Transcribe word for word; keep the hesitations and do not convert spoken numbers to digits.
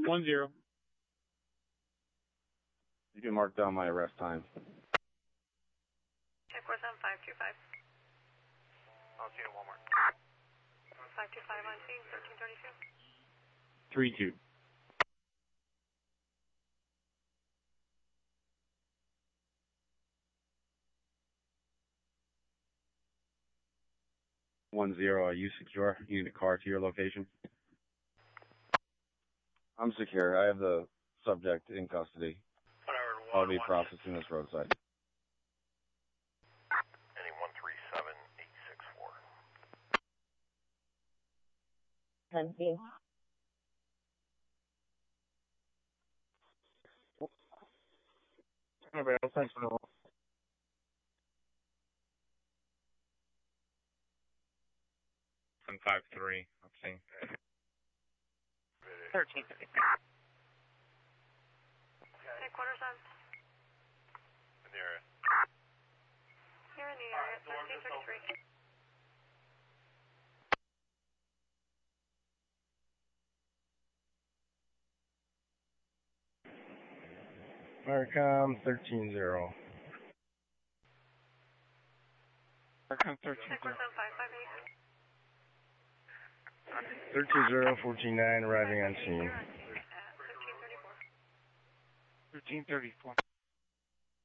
One zero. You can mark down my arrest time. Check course on five two five. I'll see you at Walmart. five two five on scene, thirteen thirty-two. Three two. One zero. Are you secure? You need a car to your location? I'm secure. I have the subject in custody. Whatever. I'll be processing this roadside. Any one three seven eight six four. Thank you. Okay, thanks for the call. One five three. I'm seeing. Thirteen thirty. Headquarters on. In the area. Here in the area, thirteen thirty-three. Marcom thirteen zero. Marcom thirteen zero. Headquarters on five five eight. Thirteen zero fourteen nine arriving on scene. Thirteen thirty-four. Thirteen thirty four.